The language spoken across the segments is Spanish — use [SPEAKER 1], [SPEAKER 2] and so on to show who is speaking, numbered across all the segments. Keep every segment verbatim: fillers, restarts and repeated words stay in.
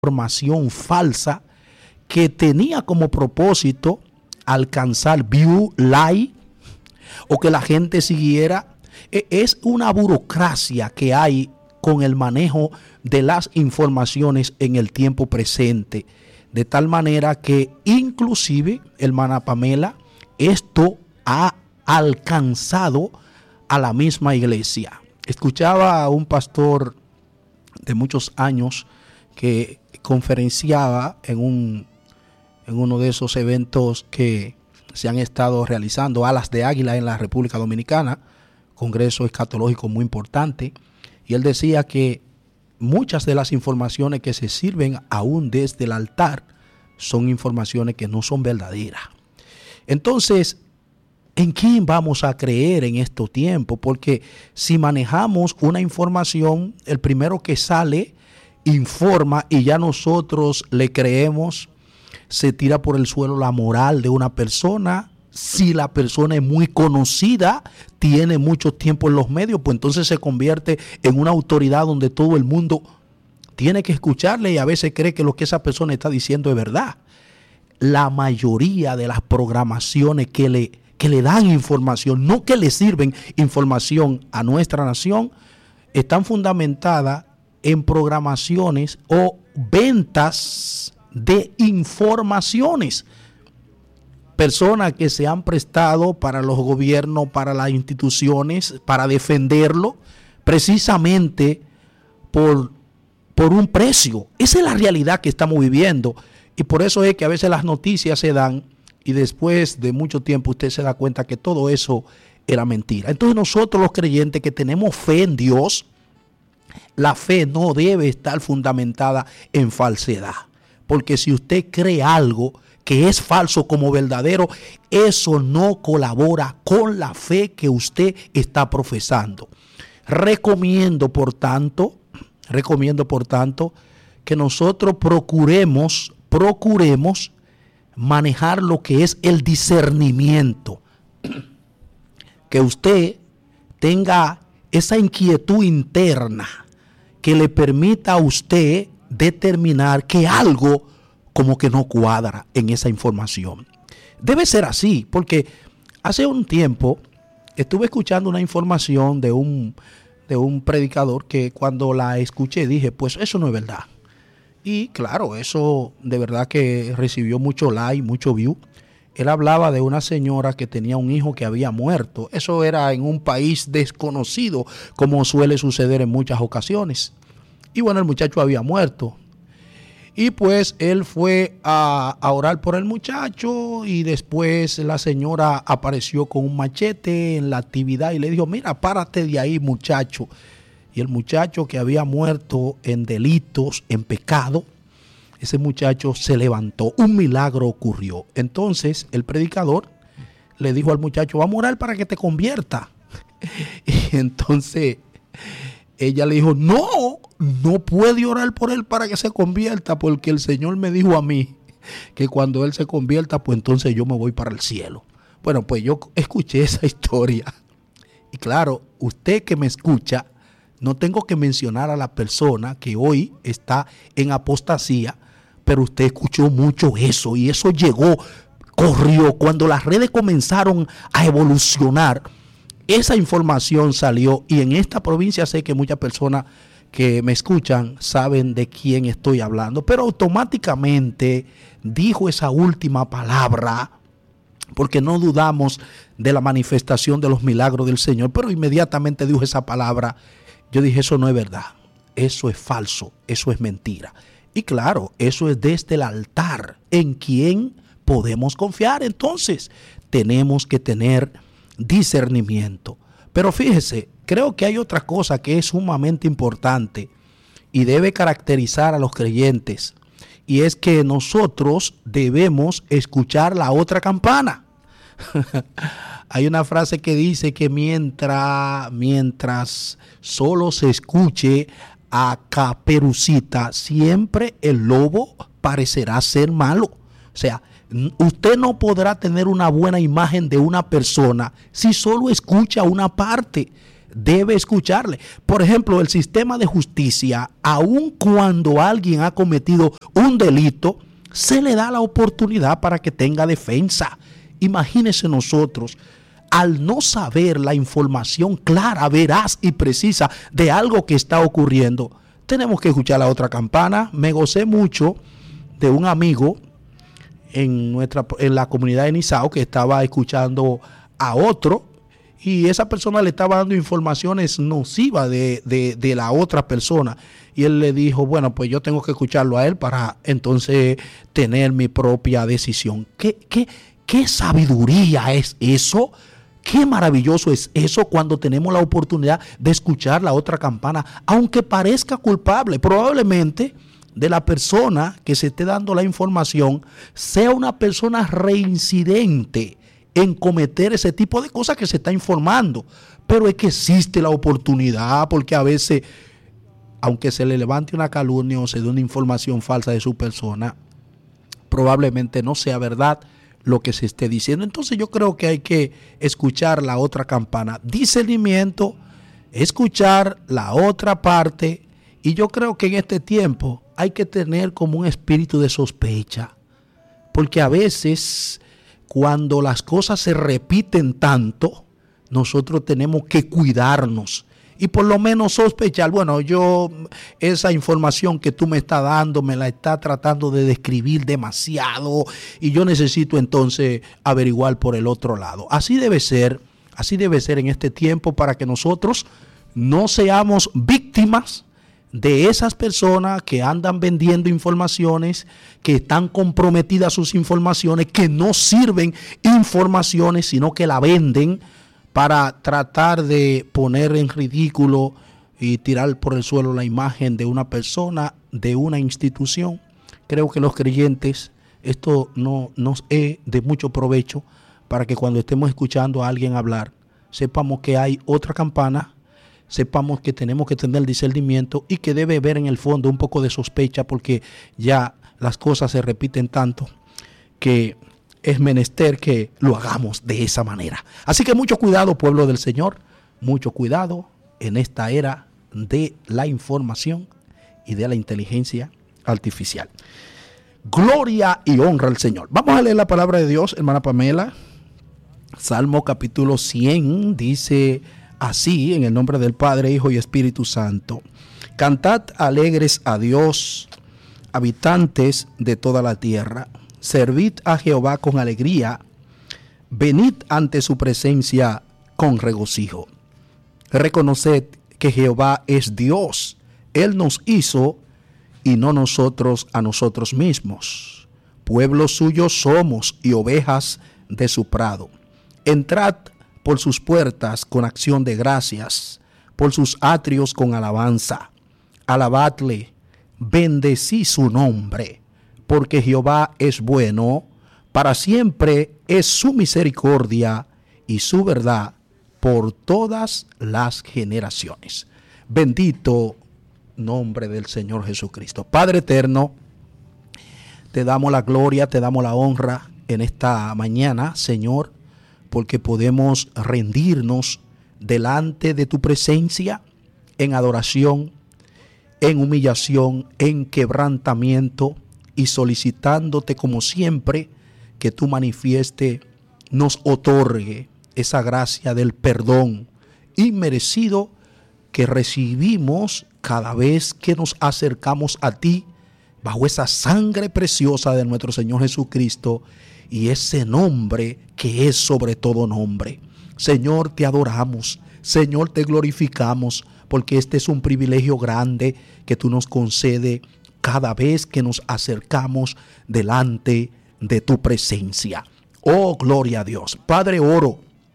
[SPEAKER 1] información falsa que tenía como propósito alcanzar view, like o que la gente siguiera. Es una burocracia que hay con el manejo de las informaciones en el tiempo presente, de tal manera que inclusive, hermana Pamela, esto ha alcanzado a la misma iglesia. Escuchaba a un pastor de muchos años que conferenciaba en un en uno de esos eventos que se han estado realizando, Alas de Águila en la República Dominicana, congreso escatológico muy importante, y él decía que muchas de las informaciones que se sirven aún desde el altar son informaciones que no son verdaderas. Entonces, ¿en quién vamos a creer en estos tiempos? Porque si manejamos una información, el primero que sale informa y ya nosotros le creemos, se tira por el suelo la moral de una persona. Si la persona es muy conocida, tiene mucho tiempo en los medios, pues entonces se convierte en una autoridad donde todo el mundo tiene que escucharle y a veces cree que lo que esa persona está diciendo es verdad. La mayoría de las programaciones que le, que le dan información, no que le sirven información a nuestra nación, están fundamentadas en programaciones o ventas de informaciones. Personas que se han prestado para los gobiernos, para las instituciones, para defenderlo, precisamente por, por un precio. Esa es la realidad que estamos viviendo. Y por eso es que a veces las noticias se dan y después de mucho tiempo usted se da cuenta que todo eso era mentira. Entonces nosotros los creyentes que tenemos fe en Dios, la fe no debe estar fundamentada en falsedad. Porque si usted cree algo que es falso como verdadero, eso no colabora con la fe que usted está profesando. Recomiendo, por tanto, recomiendo, por tanto, que nosotros procuremos, procuremos manejar lo que es el discernimiento. Que usted tenga esa inquietud interna que le permita a usted determinar que algo como que no cuadra en esa información. Debe ser así, porque hace un tiempo estuve escuchando una información de un, de un predicador que cuando la escuché dije, pues eso no es verdad. Y claro, eso de verdad que recibió mucho like, mucho view. Él hablaba de una señora que tenía un hijo que había muerto. Eso era en un país desconocido, como suele suceder en muchas ocasiones. Y bueno, el muchacho había muerto. Y pues él fue a, a orar por el muchacho y después la señora apareció con un machete en la actividad y le dijo, mira, párate de ahí, muchacho. Y el muchacho que había muerto en delitos, en pecado, ese muchacho se levantó. Un milagro ocurrió. Entonces el predicador le dijo al muchacho, vamos a orar para que te convierta. Y entonces ella le dijo, no, no puede orar por él para que se convierta, porque el Señor me dijo a mí que cuando él se convierta, pues entonces yo me voy para el cielo. Bueno, pues yo escuché esa historia. Y claro, usted que me escucha, no tengo que mencionar a la persona que hoy está en apostasía, pero usted escuchó mucho eso y eso llegó, corrió. Cuando las redes comenzaron a evolucionar, esa información salió y en esta provincia sé que muchas personas que me escuchan saben de quién estoy hablando, pero automáticamente dijo esa última palabra porque no dudamos de la manifestación de los milagros del Señor, pero inmediatamente dijo esa palabra. Yo dije, eso no es verdad, eso es falso, eso es mentira. Y claro, eso es desde el altar, en quien podemos confiar. Entonces, tenemos que tener discernimiento. Pero fíjese, creo que hay otra cosa que es sumamente importante y debe caracterizar a los creyentes, y es que nosotros debemos escuchar la otra campana. Hay una frase que dice que mientras, mientras solo se escuche a Caperucita, siempre el lobo parecerá ser malo. O sea, usted no podrá tener una buena imagen de una persona si solo escucha una parte. debe escucharle. Por ejemplo, el sistema de justicia, aun cuando alguien ha cometido un delito, se le da la oportunidad para que tenga defensa. Imagínense nosotros, al no saber la información clara, veraz y precisa de algo que está ocurriendo, tenemos que escuchar la otra campana. Me gocé mucho de un amigo en nuestra en la comunidad de Nizao que estaba escuchando a otro y esa persona le estaba dando informaciones nocivas de, de, de la otra persona y él le dijo, bueno, pues yo tengo que escucharlo a él para entonces tener mi propia decisión. ¿Qué, qué, qué sabiduría es eso? Qué maravilloso es eso cuando tenemos la oportunidad de escuchar la otra campana, aunque parezca culpable. Probablemente de la persona que se esté dando la información sea una persona reincidente en cometer ese tipo de cosas que se está informando. Pero es que existe la oportunidad, porque a veces, aunque se le levante una calumnia o se dé una información falsa de su persona, probablemente no sea verdad lo que se esté diciendo. Entonces yo creo que hay que escuchar la otra campana, discernimiento, escuchar la otra parte, y yo creo que en este tiempo hay que tener como un espíritu de sospecha, porque a veces cuando las cosas se repiten tanto, nosotros tenemos que cuidarnos y por lo menos sospechar, bueno, yo esa información que tú me estás dando me la está tratando de describir demasiado y yo necesito entonces averiguar por el otro lado. Así debe ser, así debe ser en este tiempo para que nosotros no seamos víctimas de esas personas que andan vendiendo informaciones, que están comprometidas sus informaciones, que no sirven informaciones, sino que la venden para tratar de poner en ridículo y tirar por el suelo la imagen de una persona, de una institución. Creo que los creyentes, esto no nos es de mucho provecho para que cuando estemos escuchando a alguien hablar, sepamos que hay otra campana, sepamos que tenemos que tener discernimiento y que debe haber en el fondo un poco de sospecha, porque ya las cosas se repiten tanto que es menester que lo hagamos de esa manera. Así que mucho cuidado, pueblo del Señor, mucho cuidado en esta era de la información y de la inteligencia artificial. Gloria y honra al Señor. Vamos a leer la palabra de Dios, hermana Pamela. Salmo capítulo cien dice así, en el nombre del Padre, Hijo y Espíritu Santo. Cantad alegres a Dios, habitantes de toda la tierra. Servid a Jehová con alegría, venid ante su presencia con regocijo. Reconoced que Jehová es Dios, Él nos hizo y no nosotros a nosotros mismos. Pueblo suyo somos y ovejas de su prado. Entrad por sus puertas con acción de gracias, por sus atrios con alabanza. Alabadle, bendecí su nombre. Porque Jehová es bueno, para siempre es su misericordia y su verdad por todas las generaciones. Bendito nombre del Señor Jesucristo. Padre eterno, te damos la gloria, te damos la honra en esta mañana, Señor, porque podemos rendirnos delante de tu presencia en adoración, en humillación, en quebrantamiento, y solicitándote como siempre que tú manifieste, nos otorgue esa gracia del perdón inmerecido que recibimos cada vez que nos acercamos a ti bajo esa sangre preciosa de nuestro Señor Jesucristo y ese nombre que es sobre todo nombre. Señor, te adoramos, Señor, te glorificamos, porque este es un privilegio grande que tú nos concedes cada vez que nos acercamos delante de tu presencia. Oh, gloria a Dios. Padre, oro,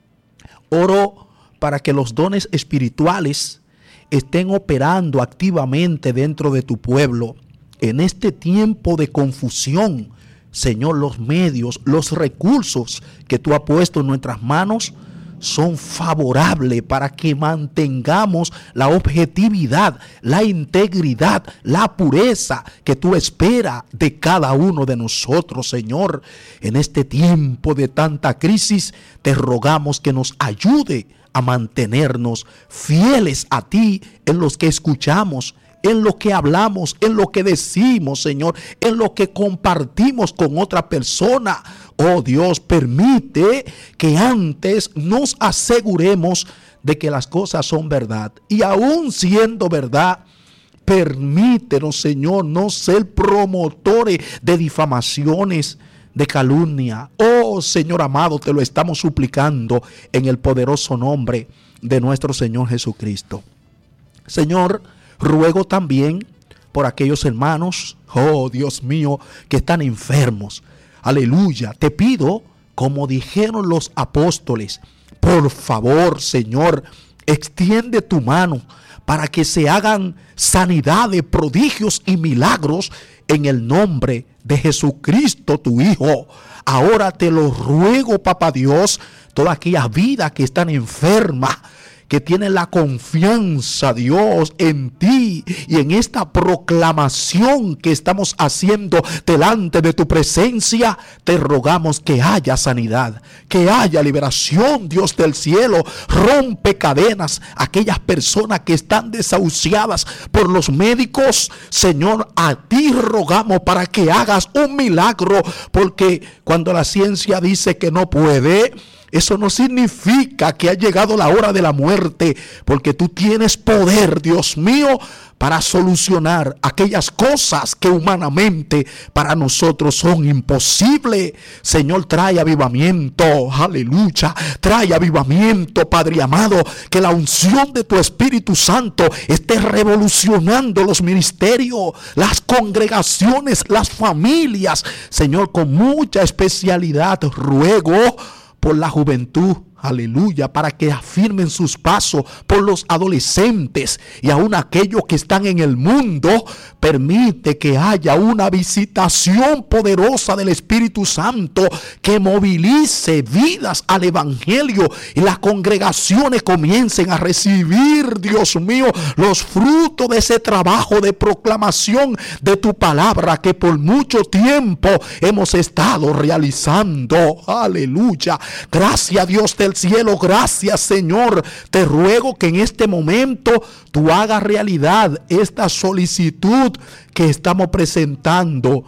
[SPEAKER 1] oro para que los dones espirituales estén operando activamente dentro de tu pueblo en este tiempo de confusión. Señor, los medios, los recursos que tú has puesto en nuestras manos son favorables para que mantengamos la objetividad, la integridad, la pureza que tú esperas de cada uno de nosotros, Señor. En este tiempo de tanta crisis, te rogamos que nos ayude a mantenernos fieles a ti en los que escuchamos, en lo que hablamos, en lo que decimos, Señor, en lo que compartimos con otra persona. Oh Dios, permite que antes nos aseguremos de que las cosas son verdad. Y aún siendo verdad, permítenos, Señor, no ser promotores de difamaciones, de calumnia. Oh Señor amado, te lo estamos suplicando en el poderoso nombre de nuestro Señor Jesucristo. Señor, ruego también por aquellos hermanos, oh Dios mío, que están enfermos. Aleluya. Te pido, como dijeron los apóstoles, por favor, Señor, extiende tu mano para que se hagan sanidades, prodigios y milagros en el nombre de Jesucristo, tu Hijo. Ahora te lo ruego, Papá Dios, todas aquellas vidas que están enfermas, que tienen la confianza, Dios, en ti y en esta proclamación que estamos haciendo delante de tu presencia, te rogamos que haya sanidad, que haya liberación, Dios del cielo. Rompe cadenas, aquellas personas que están desahuciadas por los médicos, Señor, a ti rogamos para que hagas un milagro, porque cuando la ciencia dice que no puede, eso no significa que ha llegado la hora de la muerte, porque tú tienes poder, Dios mío, para solucionar aquellas cosas que humanamente para nosotros son imposibles. Señor, trae avivamiento, aleluya, trae avivamiento, Padre amado, que la unción de tu Espíritu Santo esté revolucionando los ministerios, las congregaciones, las familias. Señor, con mucha especialidad ruego por la juventud, aleluya, para que afirmen sus pasos, por los adolescentes y aún aquellos que están en el mundo. Permite que haya una visitación poderosa del Espíritu Santo que movilice vidas al Evangelio y las congregaciones comiencen a recibir, Dios mío, los frutos de ese trabajo de proclamación de tu palabra que por mucho tiempo hemos estado realizando. Aleluya. Gracias, Dios del cielo, gracias, Señor. Te ruego que en este momento tú hagas realidad esta solicitud que estamos presentando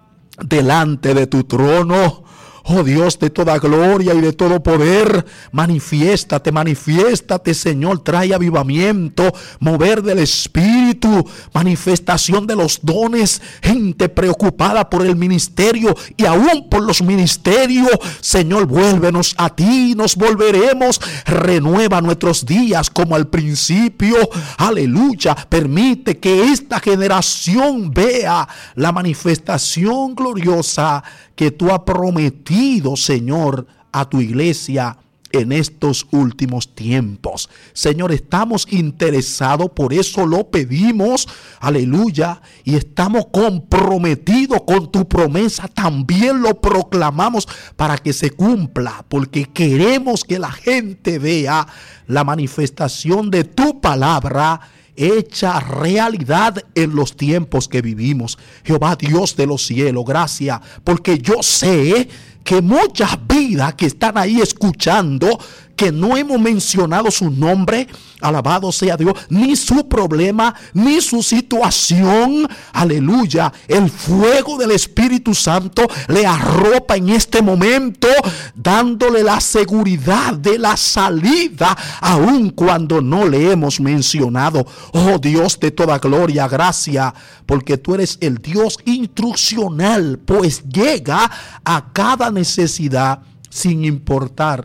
[SPEAKER 1] delante de tu trono. Oh Dios de toda gloria y de todo poder, manifiéstate, manifiéstate, Señor. Trae avivamiento, mover del Espíritu, manifestación de los dones, gente preocupada por el ministerio y aún por los ministerios. Señor, vuélvenos a ti, nos volveremos. Renueva nuestros días como al principio. Aleluya. Permite que esta generación vea la manifestación gloriosa que tú has prometido, Señor, a tu iglesia en estos últimos tiempos. Señor, estamos interesados, por eso lo pedimos, aleluya, y estamos comprometidos con tu promesa, también lo proclamamos para que se cumpla, porque queremos que la gente vea la manifestación de tu palabra hecha realidad en los tiempos que vivimos. Jehová Dios de los cielos, gracias, porque yo sé que muchas vidas que están ahí escuchando, que no hemos mencionado su nombre, alabado sea Dios, ni su problema, ni su situación, aleluya, el fuego del Espíritu Santo le arropa en este momento, dándole la seguridad de la salida, aun cuando no le hemos mencionado. Oh Dios de toda gloria, gracias, porque tú eres el Dios instruccional, pues llega a cada necesidad sin importar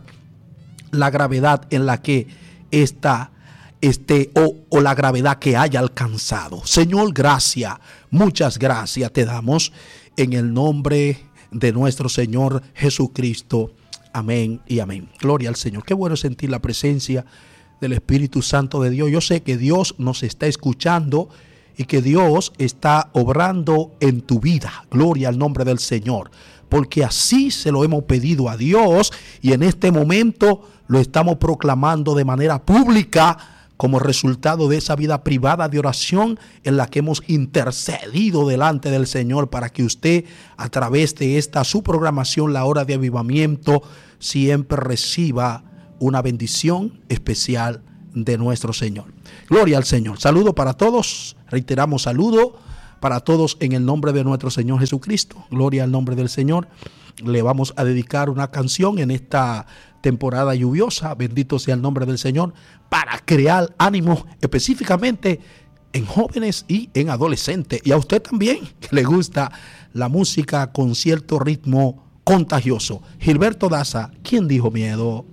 [SPEAKER 1] la gravedad en la que está este o, o la gravedad que haya alcanzado. Señor, gracias, muchas gracias te damos en el nombre de nuestro Señor Jesucristo. Amén y amén. Gloria al Señor. Qué bueno sentir la presencia del Espíritu Santo de Dios. Yo sé que Dios nos está escuchando y que Dios está obrando en tu vida. Gloria al nombre del Señor, porque así se lo hemos pedido a Dios y en este momento lo estamos proclamando de manera pública como resultado de esa vida privada de oración en la que hemos intercedido delante del Señor para que usted, a través de esta su programación, la hora de avivamiento, siempre reciba una bendición especial de nuestro Señor. Gloria al Señor. Saludo para todos. Reiteramos saludo para todos en el nombre de nuestro Señor Jesucristo. Gloria al nombre del Señor. Le vamos a dedicar una canción en esta temporada lluviosa. Bendito sea el nombre del Señor, para crear ánimo específicamente en jóvenes y en adolescentes. Y a usted también, que le gusta la música con cierto ritmo contagioso. Gilberto Daza, ¿quién dijo miedo?